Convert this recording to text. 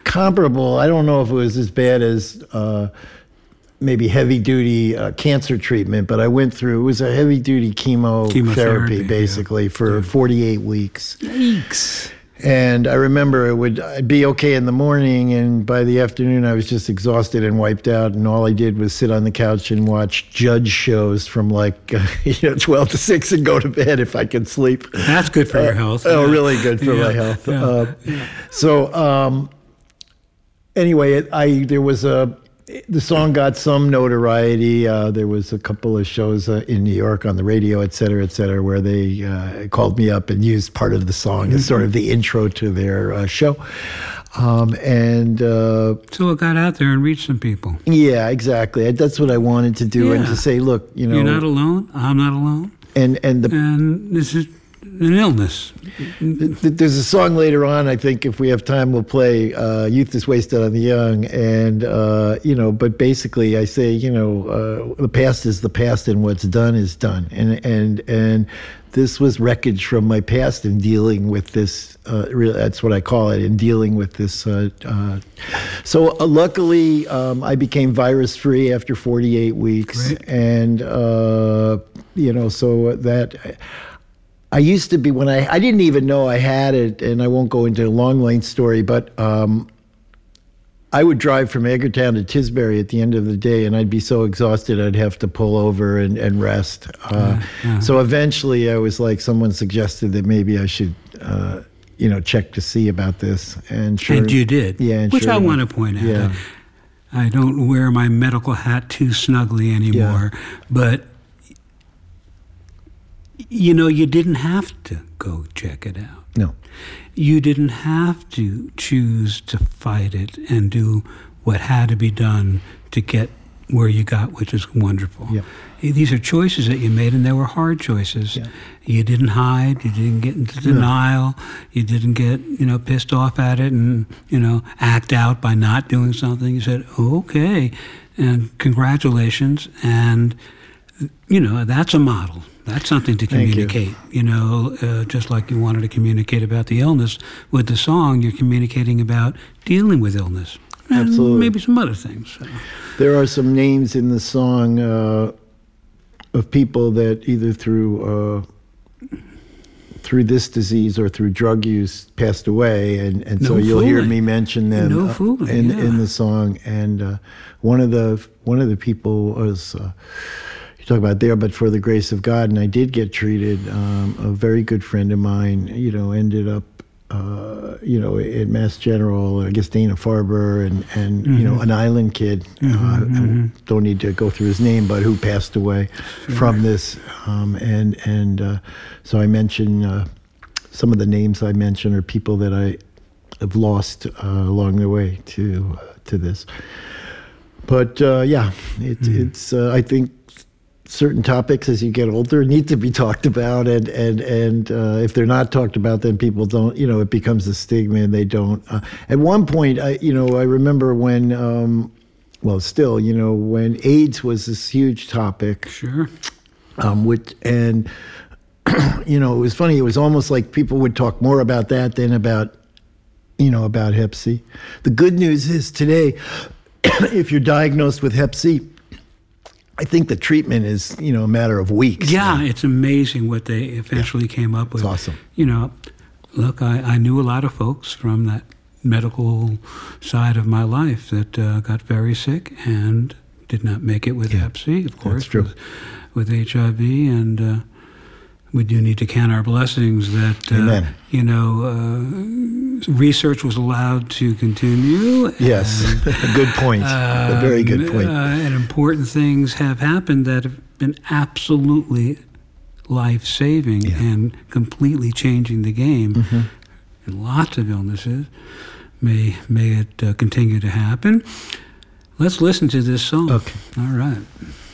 comparable. I don't know if it was as bad as maybe heavy-duty cancer treatment, but I went through, it was a heavy-duty chemotherapy basically for 48 weeks. Yikes. And I remember I'd be okay in the morning, and by the afternoon I was just exhausted and wiped out, and all I did was sit on the couch and watch judge shows from 12 to 6 and go to bed if I could sleep. That's good for your health. Oh, really good for my health. Anyway, there was the song got some notoriety. There was a couple of shows in New York on the radio, et cetera, where they called me up and used part of the song as sort of the intro to their show. So it got out there and reached some people. Yeah, exactly. That's what I wanted to do, and to say, look, you're not alone. I'm not alone. And this is an illness. There's a song later on, I think if we have time we'll play, Youth is Wasted on the Young, and but basically I say, the past is the past and what's done is done, and this was wreckage from my past in dealing with this, that's what I call it, in dealing with this. So luckily I became virus-free after 48 weeks. Great. And so that I used to be, when I didn't even know I had it, and I won't go into a long, length story, but I would drive from Edgartown to Tisbury at the end of the day, and I'd be so exhausted I'd have to pull over and rest. So eventually I was like, someone suggested that maybe I should, check to see about this. And you did. Yeah. Which I want to point out. Yeah. I don't wear my medical hat too snugly anymore, but you didn't have to go check it out. No. You didn't have to choose to fight it and do what had to be done to get where you got, which is wonderful. Yep. These are choices that you made, and they were hard choices. Yeah. You didn't hide. You didn't get into denial. You didn't get, pissed off at it and, act out by not doing something. You said, okay, and congratulations. And, that's a model. That's something to communicate, just like you wanted to communicate about the illness. With the song, you're communicating about dealing with illness. And absolutely. Maybe some other things. So. There are some names in the song of people that either through this disease or through drug use passed away, and so you'll hear me mention them in the song. And one of the people was... talk about there, but for the grace of God, and I did get treated. A very good friend of mine, ended up, at Mass General, I guess Dana-Farber, and an island kid. I don't need to go through his name, but who passed away from this. So I mentioned some of the names I mentioned are people that I have lost along the way to this. But it's I think certain topics as you get older need to be talked about, and if they're not talked about, then people don't, it becomes a stigma, and they don't. At one point, I remember when, when AIDS was this huge topic. Sure. It was funny. It was almost like people would talk more about that than about Hep C. The good news is today, if you're diagnosed with Hep C, I think the treatment is, a matter of weeks. Yeah, it's amazing what they eventually came up with. It's awesome. Look, I knew a lot of folks from that medical side of my life that got very sick and did not make it with Hep C, of course, with HIV, and we do need to count our blessings that, research was allowed to continue. Yes, a good point. A very good point. And important things have happened that have been absolutely life-saving and completely changing the game. And lots of illnesses. May it continue to happen. Let's listen to this song. Okay. All right.